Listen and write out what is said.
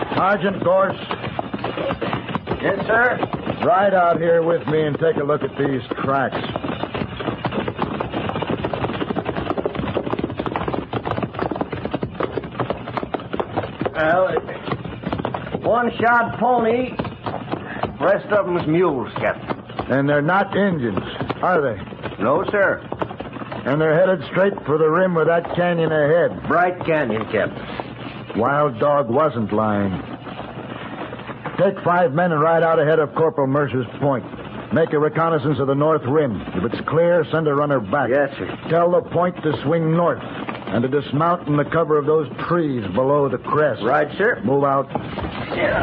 Sergeant Gorse. Yes, sir? Ride out here with me and take a look at these tracks. Well, one shod pony. Rest of them's mules, Captain. And they're not Indians, are they? No, sir. And they're headed straight for the rim of that canyon ahead. Bright Canyon, Captain. Wild Dog wasn't lying. Take 5 men and ride out ahead of Corporal Mercer's point. Make a reconnaissance of the north rim. If it's clear, send a runner back. Yes, sir. Tell the point to swing north and to dismount in the cover of those trees below the crest. Right, sir. Move out. Yeah.